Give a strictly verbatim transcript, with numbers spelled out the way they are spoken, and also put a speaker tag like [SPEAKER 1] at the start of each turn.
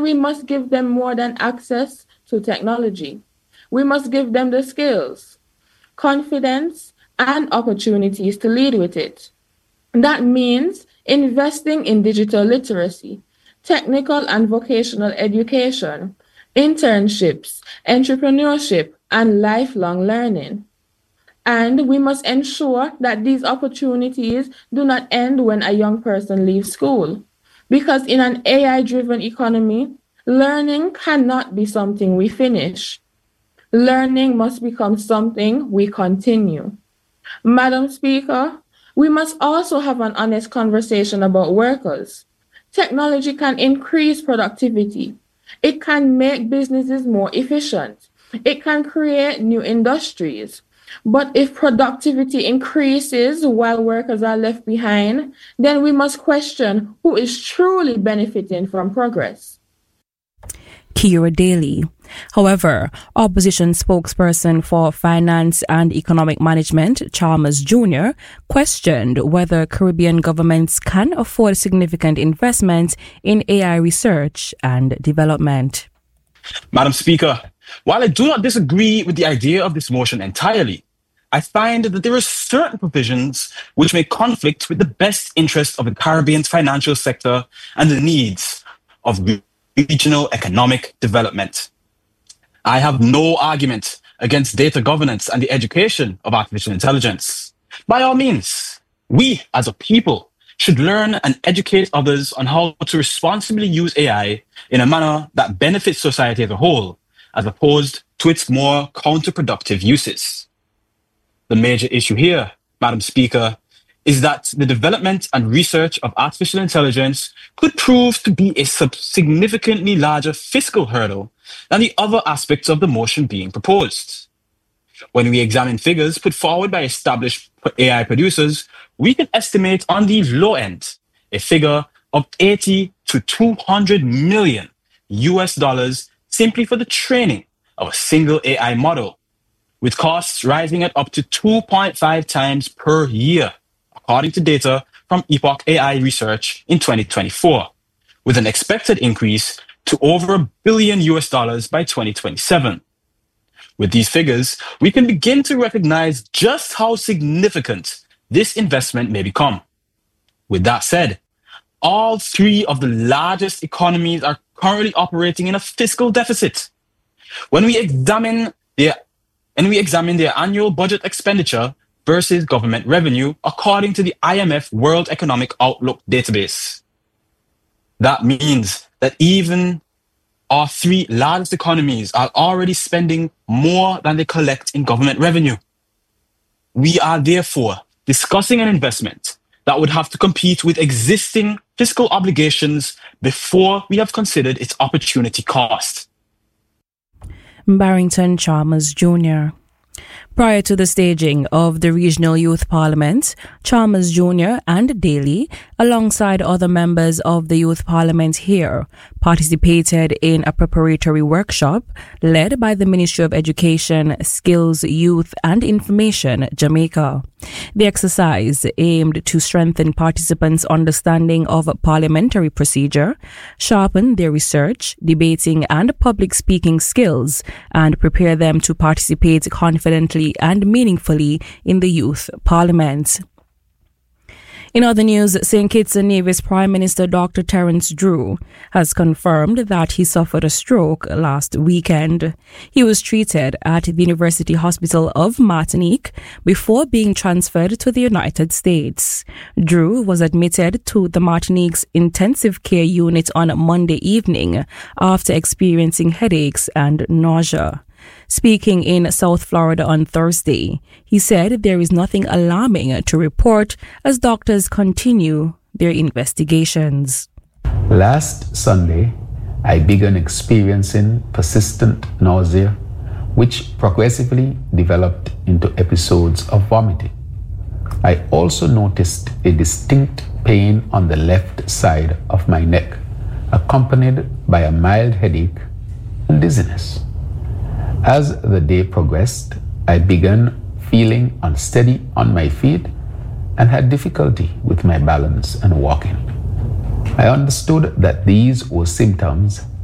[SPEAKER 1] we must give them more than access to technology. We must give them the skills, confidence, and opportunities to lead with it. That means investing in digital literacy, technical and vocational education, internships, entrepreneurship, and lifelong learning. And we must ensure that these opportunities do not end when a young person leaves school. Because in an A I-driven economy, learning cannot be something we finish. Learning must become something we continue. Madam Speaker, we must also have an honest conversation about workers. Technology can increase productivity. It can make businesses more efficient. It can create new industries. But if productivity increases while workers are left behind, then we must question who is truly benefiting from progress.
[SPEAKER 2] Kira Daly. However, opposition spokesperson for Finance and Economic Management, Chalmers Junior, questioned whether Caribbean governments can afford significant investment in A I research and development.
[SPEAKER 3] Madam Speaker, while I do not disagree with the idea of this motion entirely, I find that there are certain provisions which may conflict with the best interest of the Caribbean's financial sector and the needs of regional economic development. I have no argument against data governance and the education of artificial intelligence. By all means, we as a people should learn and educate others on how to responsibly use A I in a manner that benefits society as a whole, as opposed to its more counterproductive uses. The major issue here, Madam Speaker, is that the development and research of artificial intelligence could prove to be a significantly larger fiscal hurdle than the other aspects of the motion being proposed. When we examine figures put forward by established A I producers, we can estimate on the low end a figure of eighty to two hundred million U S dollars simply for the training of a single A I model, with costs rising at up to two point five times per year, according to data from Epoch A I Research in twenty twenty-four, with an expected increase to over a billion U S dollars by twenty twenty-seven. With these figures, we can begin to recognize just how significant this investment may become. With that said, all three of the largest economies are currently operating in a fiscal deficit. When we examine their, and we examine their annual budget expenditure versus government revenue, according to the I M F World Economic Outlook database, that means that even our three largest economies are already spending more than they collect in government revenue. We are therefore discussing an investment that would have to compete with existing fiscal obligations before we have considered its opportunity cost.
[SPEAKER 2] Barrington Chalmers Junior Prior to the staging of the Regional Youth Parliament, Chalmers Junior and Daly, alongside other members of the Youth Parliament here, participated in a preparatory workshop led by the Ministry of Education, Skills, Youth and Information, Jamaica. The exercise aimed to strengthen participants' understanding of parliamentary procedure, sharpen their research, debating and public speaking skills, and prepare them to participate confidently and meaningfully in the Youth Parliament. In other news, Saint Kitts and Nevis Prime Minister Doctor Terence Drew has confirmed that he suffered a stroke last weekend. He was treated at the University Hospital of Martinique before being transferred to the United States. Drew was admitted to the Martinique's intensive care unit on Monday evening after experiencing headaches and nausea. Speaking in South Florida on Thursday, he said there is nothing alarming to report as doctors continue their investigations.
[SPEAKER 4] Last Sunday, I began experiencing persistent nausea, which progressively developed into episodes of vomiting. I also noticed a distinct pain on the left side of my neck, accompanied by a mild headache and dizziness. As the day progressed, I began feeling unsteady on my feet and had difficulty with my balance and walking. I understood that these were symptoms